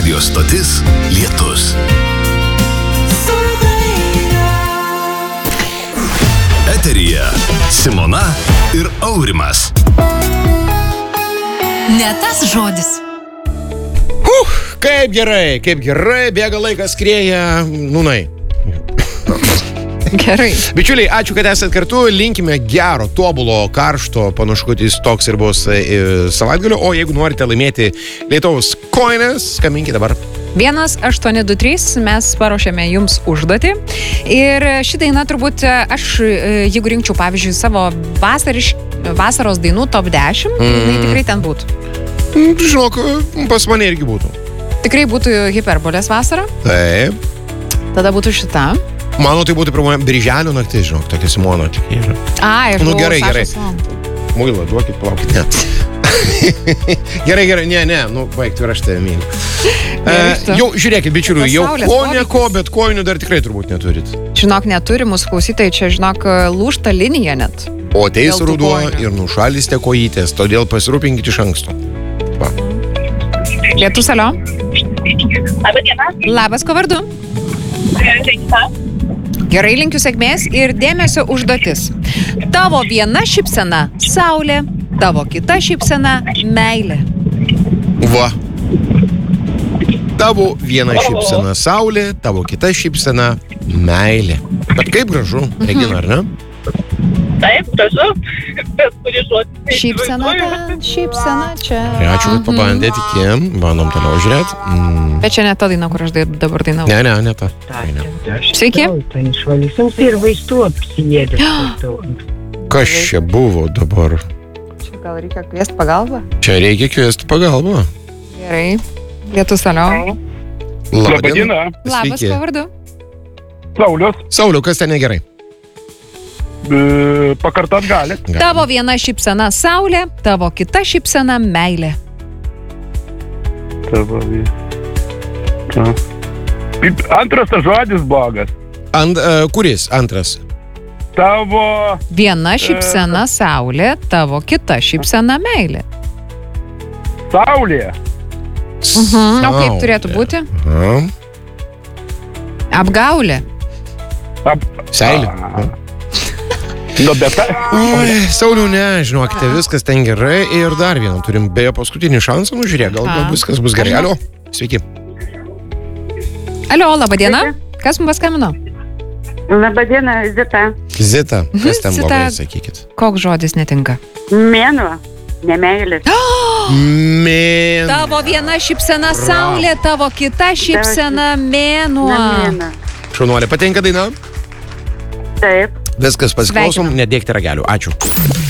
Radio stotis Lietus. Eteryje Simona ir Aurimas. Ne tas žodis. Kaip gerai, bėga laikas, skrieja, nūnai. Gerai. Bičiuliai, ačiū, kad esat kartu, linkime gero, tobulo, karšto, panašu, kad jis toks ir bus savaitgalio, o jeigu norite laimėti Lietuvos koines, skambinkite dabar. 1823 mes paruošėme jums užduotį ir ši daina turbūt aš, jeigu rinkčiau, pavyzdžiui, savo vasaros dainų top 10, tai tikrai ten būtų. Žinok, pas mane irgi būtų. Tikrai būtų Hiperbolės vasara. Taip. Tada būtų šita. Manau, tai būtų pirmoje birželio naktis, žinok, tokia Simona atlikėja. Ir nu, gerai. Muilą, duokit, palaukit, ne. gerai, ne, nu, baigtų ir aš tave myliu. Jau, žiūrėkit, bičiulių, jau ko, bet kojinių dar tikrai turbūt neturit. Žinok, neturi mūsų klausytojai, čia, žinok, lūžta linija net. O ateis ruduo ir nušalysite kojytės, todėl pasirūpinkit iš anksto. Va. Lietus, alio. Labą dieną. Labas, ko vardu? Gerai, linkiu sėkmės ir dėmesio užduotis. Tavo viena šypsena – saulė, tavo kita šypsena – meilė. Va. Tavo viena šypsena – saulė, tavo kita šypsena – meilė. Bet kaip gražu, Regina, ar ne? Taip, gražu. Bet kurį žodį. Šypsena ten, šypsena čia. Ačiū, kad pabandėt, tikėjom. Bandom toliau žiūrėt. Bet čia ne ta daina, kur aš dabar dainau. Ne ta. Sveiki. Ir vaistų apsijėdė. Kas čia buvo dabar? Čia gal reikia kviesti pagalbą? Čia reikia kviesti pagalbą. Gerai. Lietus, alio. Labadiena. Labas, ko vardu? Sauliau, kas ten negerai? Pakartot gali. Tavo viena šypsena – saulė, tavo kita šypsena – meilė. Antras tas žodis blogas. Kuris antras? Tavo... Viena šypsena – saulė, tavo kita šypsena – meilė. Saulė. O kaip turėtų būti? Apgaulė. Seilė. Nu, bet... Oi, Sauliau, ne, žinokite, viskas ten gerai. Ir dar vieną turim, beje, paskutinį šansą, žiūrėk, gal viskas bus gerai. Alio, sveiki. Alio, labadiena. Kas mums paskambino? Labadiena, Zita. Zita, kas ten blogai, sakykit. Koks žodis netinka? Mėnuo, nemeilė. Mėnuo. Tavo viena šypsena saulė, tavo kita šypsena mėnuo. Šaunuolė, patinka daina? Taip. Viskas, pasiklausom, nedėkti ragelių. Ačiū.